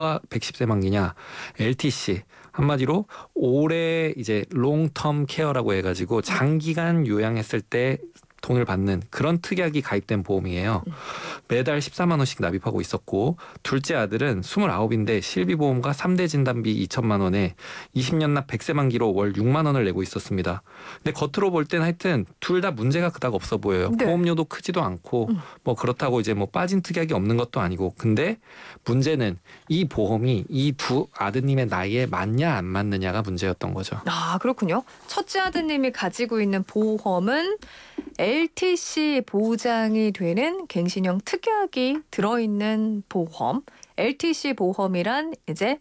110세 만기냐, LTC 한마디로 오래 이제 롱텀 케어라고 해가지고 장기간 요양했을 때 돈을 받는 그런 특약이 가입된 보험이에요. 매달 14만 원씩 납입하고 있었고, 둘째 아들은 29인데 실비보험과 3대 진단비 2천만 원에 20년 납 100세 만기로 월 6만 원을 내고 있었습니다. 근데 겉으로 볼 땐 하여튼 둘 다 문제가 그닥 없어 보여요. 네. 보험료도 크지도 않고 뭐 그렇다고 이제 뭐 빠진 특약이 없는 것도 아니고, 근데 문제는 이 보험이 이 두 아드님의 나이에 맞냐 안 맞느냐가 문제였던 거죠. 아, 그렇군요. 첫째 아드님이 가지고 있는 보험은 LTC 보장이 되는 갱신형 특약이 들어있는 보험. LTC 보험이란 이제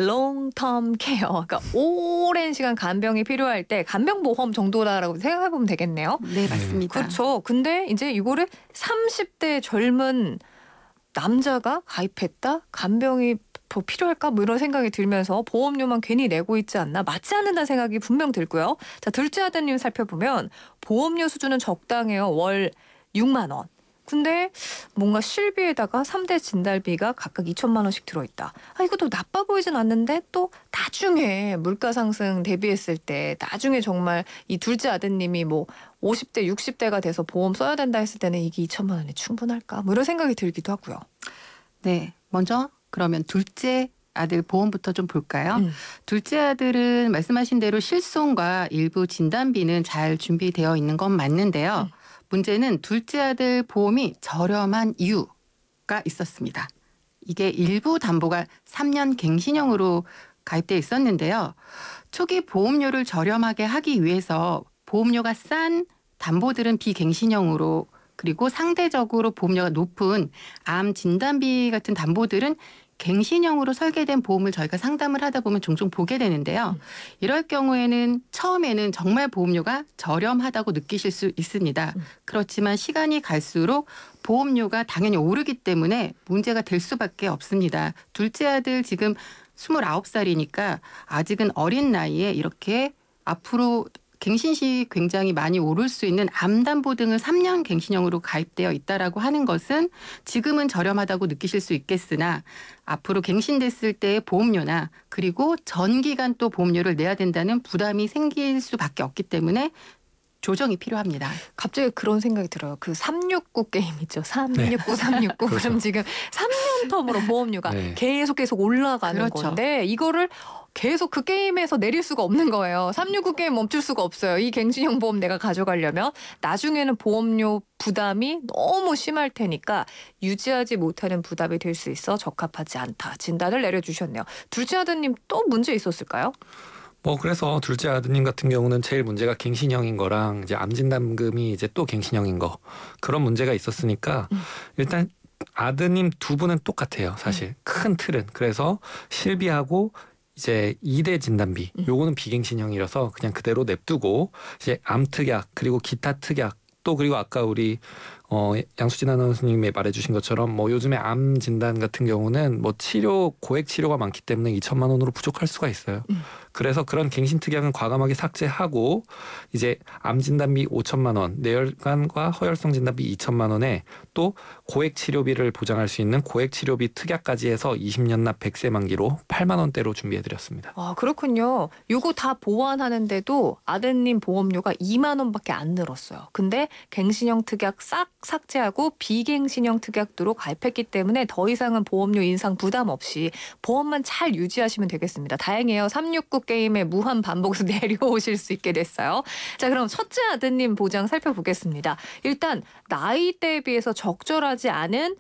롱텀 케어, 그러니까 오랜 시간 간병이 필요할 때 간병보험 정도라고 생각해보면 되겠네요. 네, 맞습니다. 그렇죠. 근데 이제 이거를 30대 젊은 남자가 가입했다? 간병이 더 필요할까? 뭐 이런 생각이 들면서 보험료만 괜히 내고 있지 않나? 맞지 않는다는 생각이 분명 들고요. 자, 둘째 아드님 살펴보면 보험료 수준은 적당해요. 월 6만 원. 근데 뭔가 실비에다가 3대 진단비가 각각 2천만 원씩 들어있다. 아, 이것도 나빠 보이진 않는데 또 나중에 물가 상승 대비했을 때 나중에 정말 이 둘째 아드님이 뭐 50대, 60대가 돼서 보험 써야 된다 했을 때는 이게 2천만 원이 충분할까? 뭐 이런 생각이 들기도 하고요. 네, 먼저 그러면 둘째 아들 보험부터 좀 볼까요? 둘째 아들은 말씀하신 대로 실손과 일부 진단비는 잘 준비되어 있는 건 맞는데요. 문제는 둘째 아들 보험이 저렴한 이유가 있었습니다. 이게 일부 담보가 3년 갱신형으로 가입돼 있었는데요. 초기 보험료를 저렴하게 하기 위해서 보험료가 싼 담보들은 비갱신형으로, 그리고 상대적으로 보험료가 높은 암 진단비 같은 담보들은 갱신형으로 설계된 보험을 저희가 상담을 하다 보면 종종 보게 되는데요. 이럴 경우에는 처음에는 정말 보험료가 저렴하다고 느끼실 수 있습니다. 그렇지만 시간이 갈수록 보험료가 당연히 오르기 때문에 문제가 될 수밖에 없습니다. 둘째 아들 지금 29살이니까 아직은 어린 나이에 이렇게 앞으로 갱신 시 굉장히 많이 오를 수 있는 암담보 등을 3년 갱신형으로 가입되어 있다라고 하는 것은 지금은 저렴하다고 느끼실 수 있겠으나 앞으로 갱신됐을 때의 보험료나 그리고 전기간 또 보험료를 내야 된다는 부담이 생길 수밖에 없기 때문에 조정이 필요합니다. 갑자기 그런 생각이 들어요. 그 369 게임 있죠. 369, 369. 그렇죠. 그럼 지금 3년 텀으로 보험료가 네. 계속 올라가는 그렇죠. 건데 이거를 계속 그 게임에서 내릴 수가 없는 거예요. 369 게임 멈출 수가 없어요. 이 갱신형 보험 내가 가져가려면 나중에는 보험료 부담이 너무 심할 테니까 유지하지 못하는 부담이 될 수 있어 적합하지 않다. 진단을 내려주셨네요. 둘째 아드님 또 문제 있었을까요? 뭐 그래서 둘째 아드님 같은 경우는 제일 문제가 갱신형인 거랑 이제 암진단금이 이제 또 갱신형인 거, 그런 문제가 있었으니까 일단 아드님 두 분은 똑같아요. 사실 큰 틀은. 그래서 실비하고 이제 2대 진단비 요거는 비갱신형이라서 그냥 그대로 냅두고, 이제 암특약 그리고 기타 특약 또 그리고 아까 우리 양수진 아나운서님이 말해주신 것처럼 뭐 요즘에 암 진단 같은 경우는 뭐 고액 치료가 많기 때문에 2천만 원으로 부족할 수가 있어요. 그래서 그런 갱신 특약은 과감하게 삭제하고 이제 암 진단비 5천만 원, 뇌혈관과 허혈성 진단비 2천만 원에 또 고액 치료비를 보장할 수 있는 고액 치료비 특약까지 해서 20년 납 100세 만기로 8만 원대로 준비해드렸습니다. 아, 그렇군요. 요거 다 보완하는데도 아드님 보험료가 2만 원밖에 안 늘었어요. 근데 갱신형 특약 싹 삭제하고 비갱신형 특약도로 가입했기 때문에 더 이상은 보험료 인상 부담 없이 보험만 잘 유지하시면 되겠습니다. 다행이에요. 369 게임에 무한 반복해서 내려오실 수 있게 됐어요. 자, 그럼 첫째 아드님 보장 살펴보겠습니다. 일단 나이대에 비해서 적절하지 않은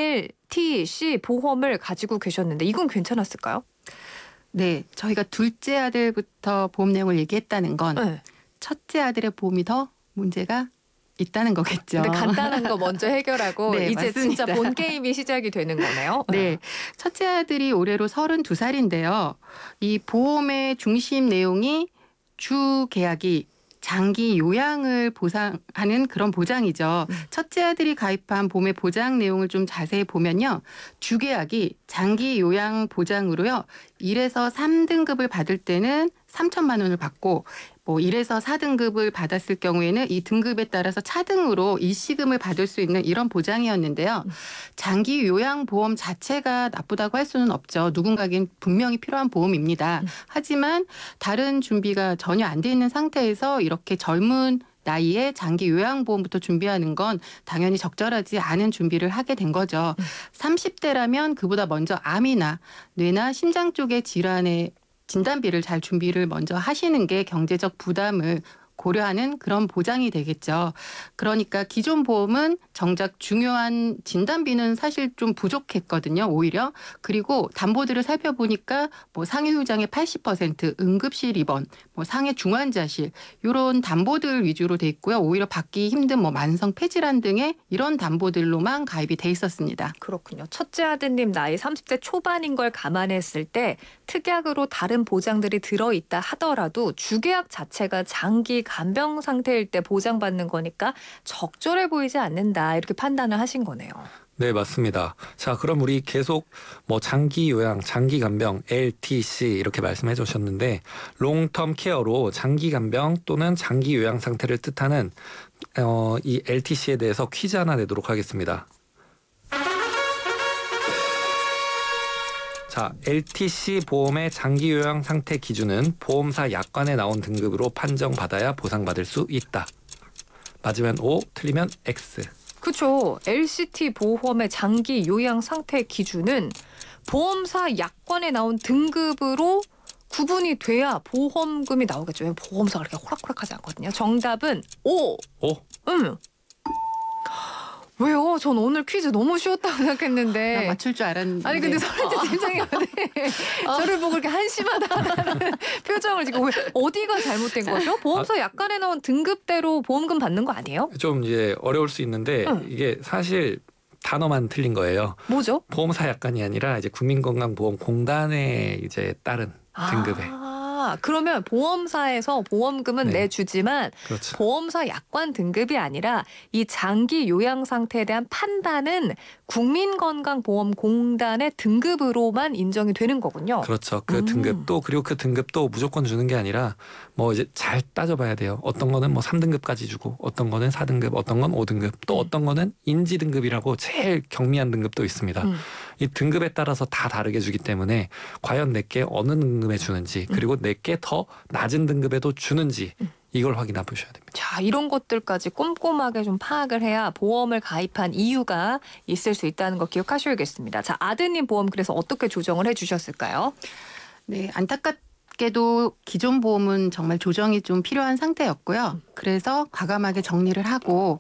LTC 보험을 가지고 계셨는데 이건 괜찮았을까요? 네, 저희가 둘째 아들부터 보험 내용을 얘기했다는 건 네. 첫째 아들의 보험이 더 문제가 있다는 거겠죠. 근데 간단한 거 먼저 해결하고 네, 이제 맞습니다. 진짜 본 게임이 시작이 되는 거네요. 네, 첫째 아들이 올해로 32살인데요. 이 보험의 중심 내용이 주 계약이 장기 요양을 보상하는 그런 보장이죠. 첫째 아들이 가입한 보험의 보장 내용을 좀 자세히 보면요. 주계약이 장기 요양 보장으로요. 1에서 3등급을 받을 때는 3천만 원을 받고 뭐 1에서 4등급을 받았을 경우에는 이 등급에 따라서 차등으로 일시금을 받을 수 있는 이런 보장이었는데요. 장기 요양보험 자체가 나쁘다고 할 수는 없죠. 누군가에겐 분명히 필요한 보험입니다. 하지만 다른 준비가 전혀 안 돼 있는 상태에서 이렇게 젊은 나이에 장기 요양보험부터 준비하는 건 당연히 적절하지 않은 준비를 하게 된 거죠. 30대라면 그보다 먼저 암이나 뇌나 심장 쪽의 질환의 진단비를 잘 준비를 먼저 하시는 게 경제적 부담을 고려하는 그런 보장이 되겠죠. 그러니까 기존 보험은 정작 중요한 진단비는 사실 좀 부족했거든요. 오히려. 그리고 담보들을 살펴보니까 뭐 상해 후장의 80%, 응급실 입원, 뭐 상해 중환자실 이런 담보들 위주로 돼 있고요. 오히려 받기 힘든 뭐 만성 폐질환 등의 이런 담보들로만 가입이 돼 있었습니다. 그렇군요. 첫째 아드님 나이 30대 초반인 걸 감안했을 때 특약으로 다른 보장들이 들어있다 하더라도 주계약 자체가 장기 간병 상태일 때 보장받는 거니까 적절해 보이지 않는다 이렇게 판단을 하신 거네요. 네, 맞습니다. 자, 그럼 우리 계속 뭐 장기 요양, 장기 간병, LTC 이렇게 말씀해 주셨는데 롱텀 케어로 장기 간병 또는 장기 요양 상태를 뜻하는 이 LTC에 대해서 퀴즈 하나 내도록 하겠습니다. 자, LTC 보험의 장기 요양 상태 기준은 보험사 약관에 나온 등급으로 판정받아야 보상받을 수 있다. 맞으면 O, 틀리면 X. 그렇죠. LCT 보험의 장기 요양 상태 기준은 보험사 약관에 나온 등급으로 구분이 돼야 보험금이 나오겠죠. 왜냐면 보험사가 그렇게 호락호락하지 않거든요. 정답은 O. O? 왜요? 전 오늘 퀴즈 너무 쉬웠다고 나 생각했는데. 맞출 줄 알았는데. 아니 근데 설렌지 팀장이 저를 보고 그렇게 한심하다는 표정을 지금 왜 어디가 잘못된 거죠? 보험사 약관에 나온 등급대로 보험금 받는 거 아니에요? 좀 이제 어려울 수 있는데 이게 사실 단어만 틀린 거예요. 뭐죠? 보험사 약관이 아니라 이제 국민건강보험공단에 이제 따른 등급에. 그러면 보험사에서 보험금은 네. 내주지만 그렇죠. 보험사 약관 등급이 아니라 이 장기 요양 상태에 대한 판단은 국민건강보험공단의 등급으로만 인정이 되는 거군요. 그렇죠. 그 등급도 그리고 그 등급도 무조건 주는 게 아니라 뭐 이제 잘 따져봐야 돼요. 어떤 거는 뭐 3등급까지 주고 어떤 거는 4등급, 어떤 건 5등급, 또 어떤 거는 인지 등급이라고 제일 경미한 등급도 있습니다. 이 등급에 따라서 다 다르게 주기 때문에 과연 내게 어느 등급에 주는지 그리고 내게 더 낮은 등급에도 주는지 이걸 확인해 보셔야 됩니다. 자, 이런 것들까지 꼼꼼하게 좀 파악을 해야 보험을 가입한 이유가 있을 수 있다는 거 기억하셔야겠습니다. 자, 아드님 보험 그래서 어떻게 조정을 해주셨을까요? 네, 안타깝게도 기존 보험은 정말 조정이 좀 필요한 상태였고요. 그래서 과감하게 정리를 하고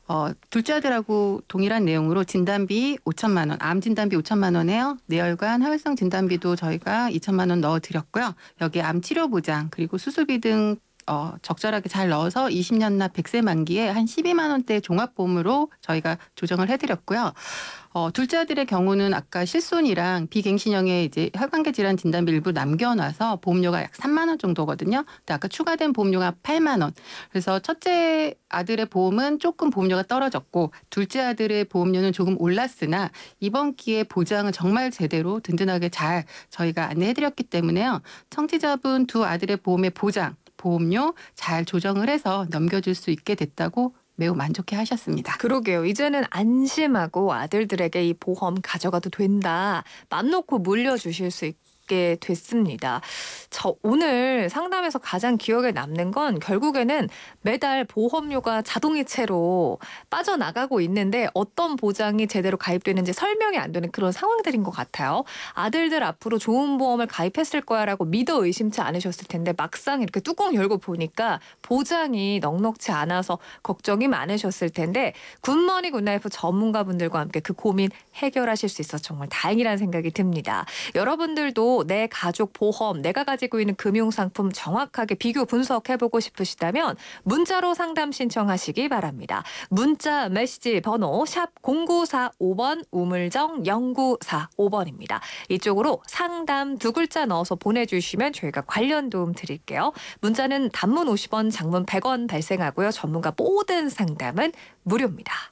둘째 아들하고 동일한 내용으로 진단비 5천만 원, 암 진단비 5천만 원에요. 뇌혈관 하회성 진단비도 저희가 2천만 원 넣어드렸고요. 여기에 암 치료 보장 그리고 수술비 등 적절하게 잘 넣어서 20년 납 100세 만기에 한 12만 원대 종합보험으로 저희가 조정을 해드렸고요. 둘째 아들의 경우는 아까 실손이랑 비갱신형의 이제 혈관계 질환 진단비 일부 남겨놔서 보험료가 약 3만 원 정도거든요. 근데 아까 추가된 보험료가 8만 원. 그래서 첫째 아들의 보험은 조금 보험료가 떨어졌고 둘째 아들의 보험료는 조금 올랐으나 이번 기회에 보장을 정말 제대로 든든하게 잘 저희가 안내해드렸기 때문에요. 청취자분 두 아들의 보험의 보장, 보험료 잘 조정을 해서 넘겨줄 수 있게 됐다고 매우 만족해 하셨습니다. 그러게요. 이제는 안심하고 아들들에게 이 보험 가져가도 된다. 맘 놓고 물려주실 수 있게 됐습니다. 저 오늘 상담에서 가장 기억에 남는 건 결국에는 매달 보험료가 자동이체로 빠져나가고 있는데 어떤 보장이 제대로 가입되는지 설명이 안 되는 그런 상황들인 것 같아요. 아들들 앞으로 좋은 보험을 가입했을 거야라고 믿어 의심치 않으셨을 텐데 막상 이렇게 뚜껑 열고 보니까 보장이 넉넉치 않아서 걱정이 많으셨을 텐데 굿머니 굿라이프 전문가분들과 함께 그 고민 해결하실 수 있어서 정말 다행이라는 생각이 듭니다. 여러분들도 내 가족 보험, 내가 가지고 있는 금융상품 정확하게 비교 분석해보고 싶으시다면 문자로 상담 신청하시기 바랍니다. 문자 메시지 번호 샵 0945번 우물정 0945번입니다. 이쪽으로 상담 두 글자 넣어서 보내주시면 저희가 관련 도움 드릴게요. 문자는 단문 50원, 장문 100원 발생하고요. 전문가 모든 상담은 무료입니다.